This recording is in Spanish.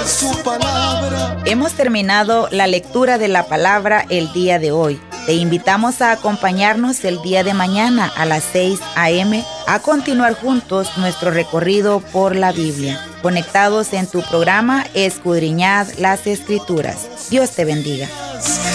su palabra. Hemos terminado la lectura de la palabra el día de hoy. Te invitamos a acompañarnos el día de mañana a las 6 a.m. a continuar juntos nuestro recorrido por la Biblia. Conectados en tu programa Escudriñad las Escrituras. Dios te bendiga.